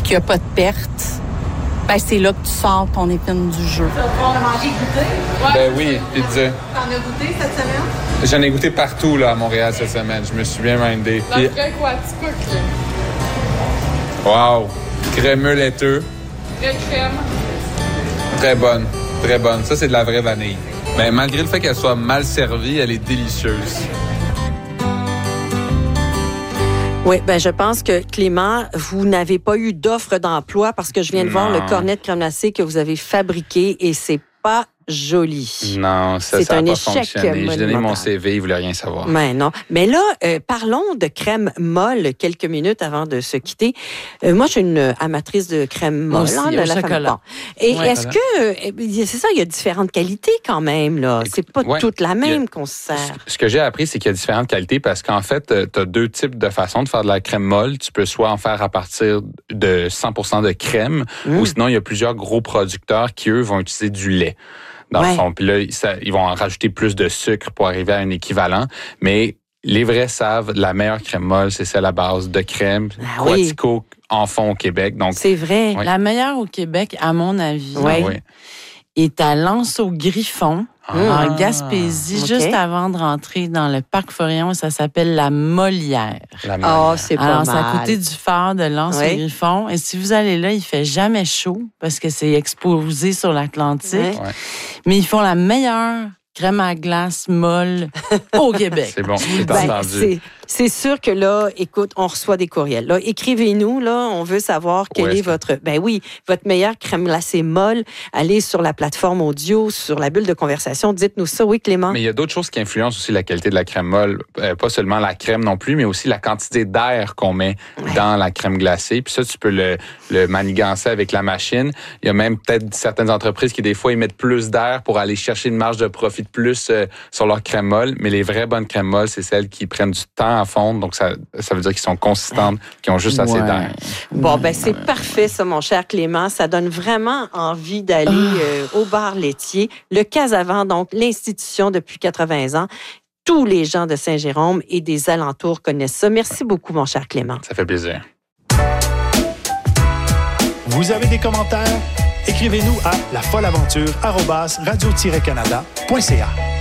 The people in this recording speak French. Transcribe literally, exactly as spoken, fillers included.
puis qu'il n'y a pas de perte, ben c'est là que tu sors ton épine du jeu. Tu vas pouvoir le manger goûter? Ouais, ben oui, pizza. T'en as goûté cette semaine? J'en ai goûté partout là, à Montréal cette semaine. Je me suis bien mindé. Dans Puis... le truc Quaticook. Wow! Crémeux laiteux. Très crème. Très bonne. Très bonne. Ça, c'est de la vraie vanille. Mais malgré le fait qu'elle soit mal servie, elle est délicieuse. Oui, ben je pense que, Clément, vous n'avez pas eu d'offre d'emploi parce que je viens de Non. voir le cornet de crème glacée que vous avez fabriqué et c'est pas joli. Non, ça, C'est ça un n'a pas échec fonctionné. J'ai donné mon monumental. C V, il ne voulait rien savoir. Mais non. Mais là, euh, parlons de crème molle quelques minutes avant de se quitter. Euh, moi, je suis une amatrice de crème molle. Aussi, hein, de au la chocolat. Bon. Et Ouais, est-ce que... euh, c'est ça, il y a différentes qualités quand même, là. Écoute, C'est pas ouais, toute la même il y a- qu'on se sert. Ce que j'ai appris, c'est qu'il y a différentes qualités parce qu'en fait, tu as deux types de façons de faire de la crème molle. Tu peux soit en faire à partir de cent pour cent de crème Mmh. ou sinon, il y a plusieurs gros producteurs qui, eux, vont utiliser du lait. Dans Ouais. le fond. Puis là, ça, ils vont en rajouter plus de sucre pour arriver à un équivalent. Mais les vrais savent, la meilleure crème molle, c'est celle à base de crème. Ah oui. Quatico en font au Québec. Donc, C'est vrai. Ouais. La meilleure au Québec, à mon avis, Ouais. oui. est à L'Anse-au-Griffon, Ah. en Gaspésie, OK. juste avant de rentrer dans le parc Forillon. Ça s'appelle la Molière. La Ah, meilleure. c'est pas Alors, mal. c'est à côté du phare de L'Anse-au-Griffon. Et si vous allez là, il fait jamais chaud parce que c'est exposé sur l'Atlantique. Ouais. Ouais. Mais ils font la meilleure crème à glace molle au Québec. C'est bon, c'est Ben, entendu. c'est, c'est sûr que là, écoute, on reçoit des courriels. Là, écrivez-nous, là, on veut savoir quelle Où est, est-ce que- votre, ben oui, votre meilleure crème glacée molle. Allez sur la plateforme audio, sur la bulle de conversation, dites-nous ça. Oui, Clément? Mais il y a d'autres choses qui influencent aussi la qualité de la crème molle. Euh, pas seulement la crème non plus, mais aussi la quantité d'air qu'on met dans la crème glacée. Puis ça, tu peux le, le manigancer avec la machine. Il y a même peut-être certaines entreprises qui, des fois, ils mettent plus d'air pour aller chercher une marge de profit de plus euh, sur leur crème molle. Mais les vraies bonnes crèmes molles, c'est celles qui prennent du temps à fondre. Donc, ça, ça veut dire qu'ils sont consistantes, qui ont juste assez Ouais. d'air. Bon, ben c'est parfait, ça, mon cher Clément. Ça donne vraiment envie d'aller euh, au bar laitier. Le Casavant, donc, l'institution depuis quatre-vingts ans. Tous les gens de Saint-Jérôme et des alentours connaissent ça. Merci beaucoup, mon cher Clément. Ça fait plaisir. Vous avez des commentaires? Écrivez-nous à lafolleaventure arobase radio tiret canada point c a.